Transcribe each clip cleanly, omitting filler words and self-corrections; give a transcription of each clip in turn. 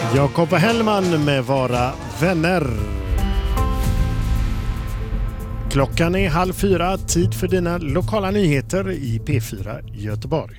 Jakob Hellman med Vara vänner. Klockan är 3:30, tid för dina lokala nyheter i P4 Göteborg.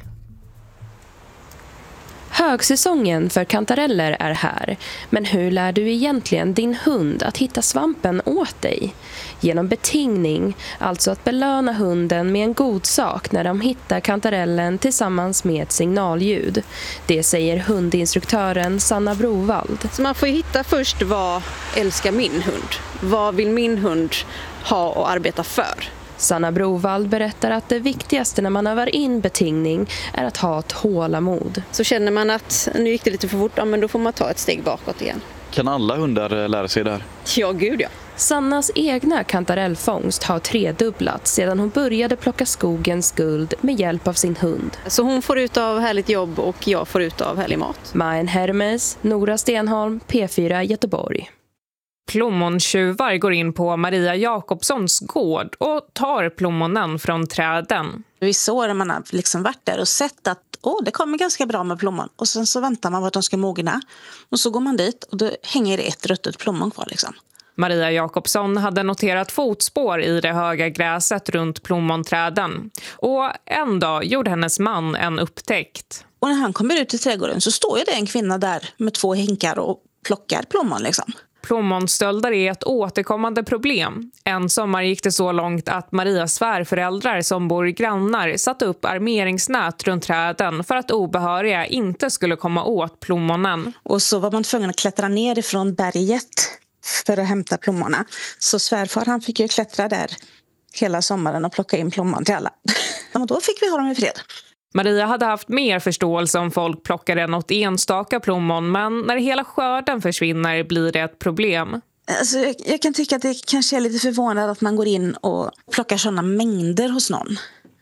Högsäsongen för kantareller är här, men hur lär du egentligen din hund att hitta svampen åt dig? Genom betingning, alltså att belöna hunden med en god sak när de hittar kantarellen tillsammans med ett signalljud. Det säger hundinstruktören Sanna Brovald. Så man får hitta först vad älskar min hund? Vad vill min hund ha och arbeta för? Sanna Brovald berättar att det viktigaste när man övar in betingning är att ha tålamod. Så känner man att nu gick det lite för fort, ja, men då får man ta ett steg bakåt igen. Kan alla hundar lära sig det här? Ja, gud ja. Sannas egna kantarellfångst har tredubblats sedan hon började plocka skogens guld med hjälp av sin hund. Så hon får ut av härligt jobb och jag får ut av härlig mat. Maen Hermes, Nora Stenholm, P4 Göteborg. Plommontjuvar går in på Maria Jakobssons gård och tar plommonen från träden. Vissa år man har liksom varit där och sett att det kommer ganska bra med plommon. Och sen så väntar man på att de ska mogna. Och så går man dit och då hänger det ett ruttet plommon kvar liksom. Maria Jakobsson hade noterat fotspår i det höga gräset runt plommonträden. Och en dag gjorde hennes man en upptäckt. Och när han kommer ut i trädgården så står ju det en kvinna där med 2 hinkar och plockar plommon liksom. Plommonstölder är ett återkommande problem. En sommar gick det så långt att Marias svärföräldrar som bor grannar satte upp armeringsnät runt träden för att obehöriga inte skulle komma åt plommonen. Och så var man tvungen att klättra ner ifrån berget för att hämta plommorna. Så svärfar han fick ju klättra där hela sommaren och plocka in plommon till alla. Och då fick vi ha dem i fred. Maria hade haft mer förståelse om folk plockade något enstaka plommon, men när hela skörden försvinner blir det ett problem. Alltså, jag kan tycka att det kanske är lite förvånande att man går in och plockar sådana mängder hos någon.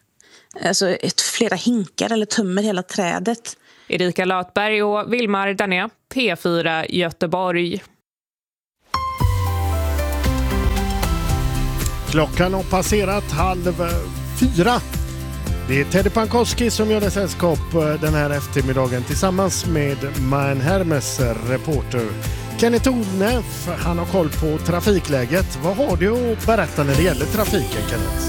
Alltså flera hinkar eller tömmer hela trädet. Erika Lötberg och Vilmar Dané, P4 Göteborg. Klockan har passerat 3:30. Det är Teddy Pankowski som gör det sällskap den här eftermiddagen tillsammans med Maen Hermes reporter Kenneth Olnef. Han har koll på trafikläget. Vad har du att berätta när det gäller trafiken, Kenneth?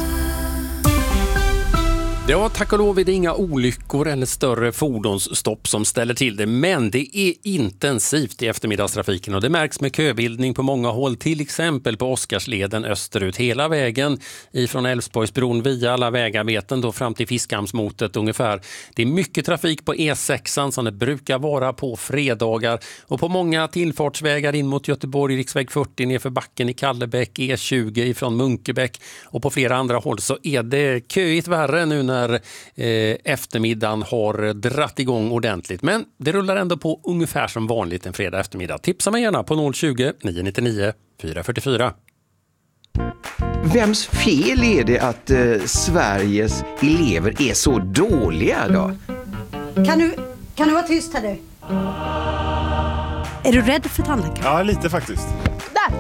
Ja, tack och lov är det inga olyckor eller större fordonsstopp som ställer till det, men det är intensivt i eftermiddagstrafiken och det märks med köbildning på många håll, till exempel på Oscarsleden österut hela vägen ifrån Älvsborgsbron via alla vägarbeten då fram till Fiskhamnsmotet ungefär. Det är mycket trafik på E6 som det brukar vara på fredagar och på många tillfartsvägar in mot Göteborg, riksväg 40 nerför backen i Kallebäck, E20 ifrån Munkebäck och på flera andra håll så är det köigt värre nu när eftermiddagen har dratt igång ordentligt. Men det rullar ändå på ungefär som vanligt en fredag eftermiddag. Tipsa mig gärna på 020 999 444. Vems fel är det att Sveriges elever är så dåliga då? Kan du vara tyst här nu? Är du rädd för tandläkaren? Ja, lite faktiskt. Där!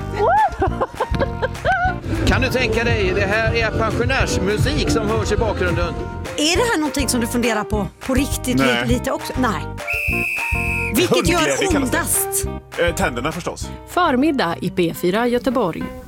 Kan du tänka dig, det här är pensionärsmusik som hörs i bakgrunden. Är det här någonting som du funderar på riktigt lite också? Nej. Vilket gör ondast? Tänderna förstås. Förmiddag i P4 Göteborg.